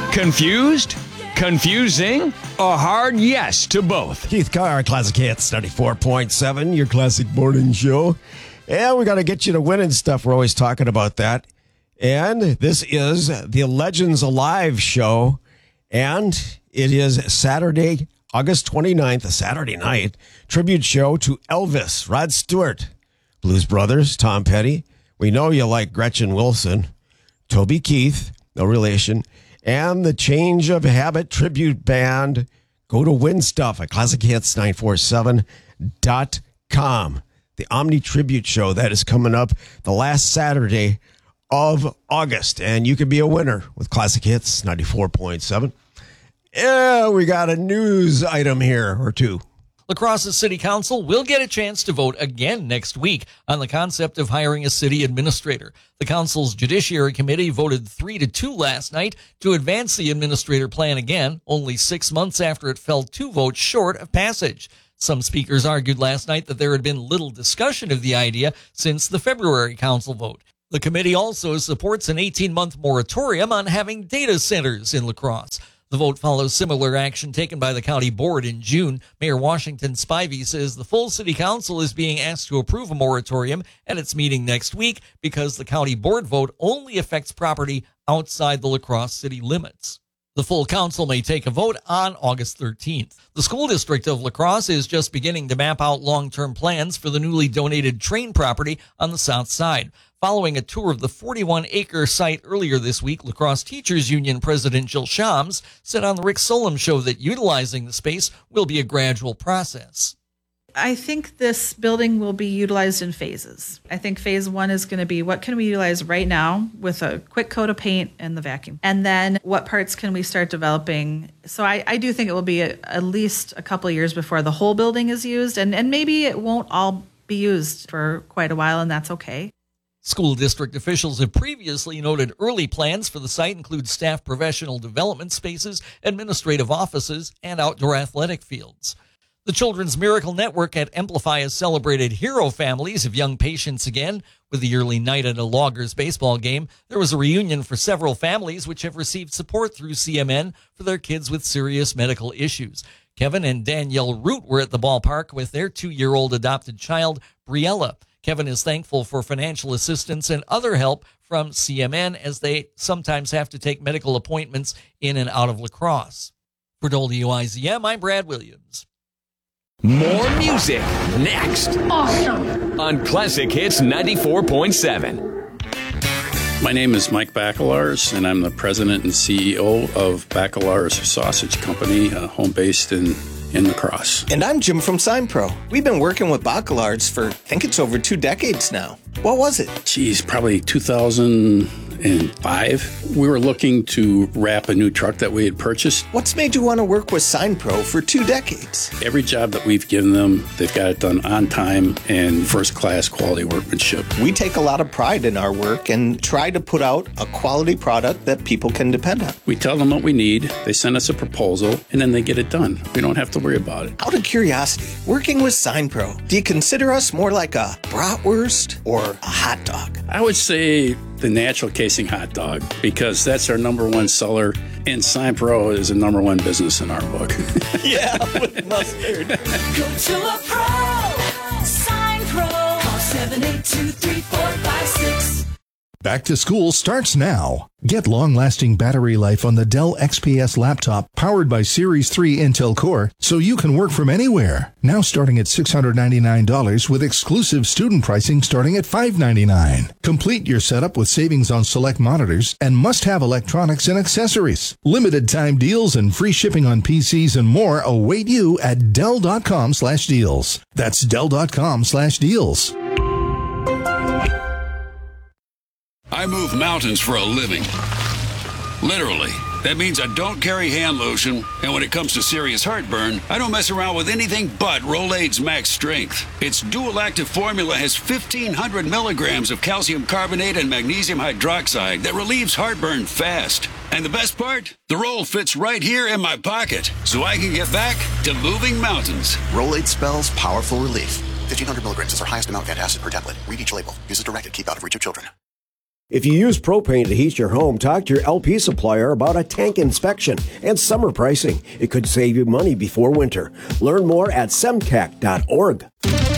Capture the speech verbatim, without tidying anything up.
Confused? Confusing? A hard yes to both. Keith Carr, Classic Hits, ninety-four point seven, your classic morning show. And we got to get you to winning stuff. We're always talking about that. And this is the Legends Alive show. And it is Saturday, August twenty-ninth, a Saturday night tribute show to Elvis, Rod Stewart, Blues Brothers, Tom Petty. We know you like Gretchen Wilson, Toby Keith, no relation, and the Change of Habit tribute band. Go to win stuff at classic hits nine four seven dot com. The Omni Tribute Show that is coming up the last Saturday of August, and you could be a winner with Classic Hits ninety-four point seven. Yeah, we got a news item here or two. La Crosse's City Council will get a chance to vote again next week on the concept of hiring a city administrator. The council's Judiciary Committee voted three to two last night to advance the administrator plan again, only six months after it fell two votes short of passage. Some speakers argued last night that there had been little discussion of the idea since the February council vote. The committee also supports an eighteen-month moratorium on having data centers in La Crosse. The vote follows similar action taken by the county board in June. Mayor Washington Spivey says the full city council is being asked to approve a moratorium at its meeting next week because the county board vote only affects property outside the La Crosse city limits. The full council may take a vote on August thirteenth. The school district of La Crosse is just beginning to map out long-term plans for the newly donated train property on the south side. Following a tour of the forty-one acre site earlier this week, La Crosse Teachers Union President Jill Shams said on the Rick Solem Show that utilizing the space will be a gradual process. I think this building will be utilized in phases. I think phase one is going to be what can we utilize right now with a quick coat of paint and the vacuum? And then what parts can we start developing? So I, I do think it will be a, at least a couple of years before the whole building is used. And, and maybe it won't all be used for quite a while, and that's okay. School district officials have previously noted early plans for the site include staff professional development spaces, administrative offices, and outdoor athletic fields. The Children's Miracle Network at Amplify has celebrated hero families of young patients again. With the yearly night at a Loggers baseball game, there was a reunion for several families which have received support through C M N for their kids with serious medical issues. Kevin and Danielle Root were at the ballpark with their two-year-old adopted child, Briella. Kevin is thankful for financial assistance and other help from C M N as they sometimes have to take medical appointments in and out of La Crosse. For W I Z M, I'm Brad Williams. More music next. Awesome. On Classic Hits ninety-four point seven. My name is Mike Bacelars, and I'm the president and C E O of Bacelars Sausage Company, uh, home based in, in La Crosse. And I'm Jim from SignPro. We've been working with Bacelars for, I think it's over two decades now. What was it? Geez, probably two thousand five. We were looking to wrap a new truck that we had purchased. What's made you want to work with SignPro for two decades? Every job that we've given them, they've got it done on time and first-class quality workmanship. We take a lot of pride in our work and try to put out a quality product that people can depend on. We tell them what we need, they send us a proposal, and then they get it done. We don't have to worry about it. Out of curiosity, working with SignPro, do you consider us more like a bratwurst or a hot dog? I would say the natural casing hot dog, because that's our number one seller, and SignPro is the number one business in our book. Yeah, with mustard. Go to a pro, SignPro. Call seven eight two, three four five six. Back to school starts now. Get long-lasting battery life on the Dell X P S laptop powered by Series three Intel Core so you can work from anywhere. Now starting at six hundred ninety-nine dollars with exclusive student pricing starting at five hundred ninety-nine dollars. Complete your setup with savings on select monitors and must-have electronics and accessories. Limited time deals and free shipping on P Cs and more await you at Dell.com slash deals. That's Dell.com slash deals. I move mountains for a living. Literally. That means I don't carry hand lotion, and when it comes to serious heartburn, I don't mess around with anything but Rolaids Max Strength. Its dual-active formula has fifteen hundred milligrams of calcium carbonate and magnesium hydroxide that relieves heartburn fast. And the best part? The roll fits right here in my pocket, so I can get back to moving mountains. Rolaids spells powerful relief. fifteen hundred milligrams is our highest amount of antacid per tablet. Read each label. Use as directed. Keep out of reach of children. If you use propane to heat your home, talk to your L P supplier about a tank inspection and summer pricing. It could save you money before winter. Learn more at semcac dot org.